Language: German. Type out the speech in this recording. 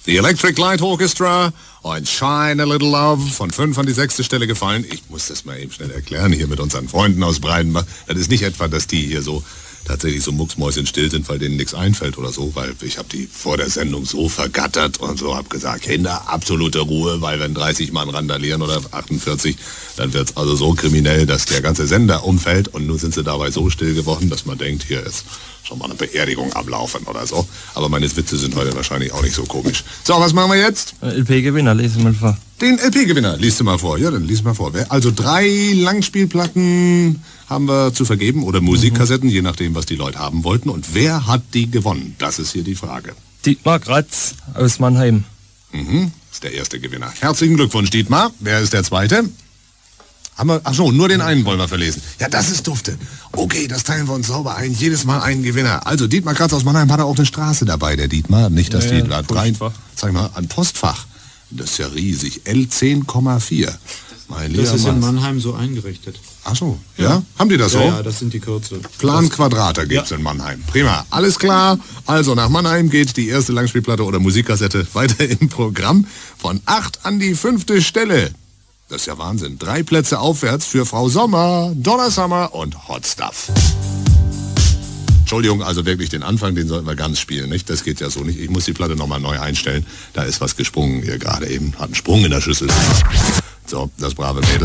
The Electric Light Orchestra und Shine a Little Love von 5 an die 6. Stelle gefallen. Ich muss das mal eben schnell erklären hier mit unseren Freunden aus Breidenbach. Das ist nicht etwa, dass die hier so tatsächlich so mucksmäuschenstill sind, weil denen nichts einfällt oder so, weil ich habe die vor der Sendung so vergattert und so, habe gesagt, Kinder, absolute Ruhe, weil wenn 30 Mann randalieren oder 48, dann wird's also so kriminell, dass der ganze Sender umfällt und nun sind sie dabei so still geworden, dass man denkt, hier ist schon mal eine Beerdigung ablaufen oder so. Aber meine Witze sind heute wahrscheinlich auch nicht so komisch. So, was machen wir jetzt? LP-Gewinner, lese mal vor. Den LP-Gewinner, liest du mal vor. Ja, dann lies mal vor. Also 3 Langspielplatten haben wir zu vergeben oder Musikkassetten, je nachdem, was die Leute haben wollten. Und wer hat die gewonnen? Das ist hier die Frage. Dietmar Kratz aus Mannheim. Ist der erste Gewinner. Herzlichen Glückwunsch, Dietmar. Wer ist der zweite? Achso, nur den einen wollen wir verlesen. Ja, das ist dufte. Okay, das teilen wir uns sauber ein. Jedes Mal einen Gewinner. Also Dietmar Kratz aus Mannheim hat auch eine Straße dabei, der Dietmar. Nicht, dass die da drei... Sag mal, ein Postfach. Das ist ja riesig. L10,4. Mein das ist in Mannheim so eingerichtet. Ach so, ja? Haben die das so? Ja, das sind die Kürzel. Plan Quadrate gibt's in Mannheim. Prima, alles klar. Also nach Mannheim geht die erste Langspielplatte oder Musikkassette weiter im Programm. Von 8 an die 5. Stelle. Das ist ja Wahnsinn. 3 Plätze aufwärts für Frau Sommer, Donna Summer und Hot Stuff. Entschuldigung, also wirklich den Anfang, den sollten wir ganz spielen, nicht? Das geht ja so nicht. Ich muss die Platte nochmal neu einstellen. Da ist was gesprungen hier gerade eben. Hat einen Sprung in der Schüssel. So, das brave Mädel.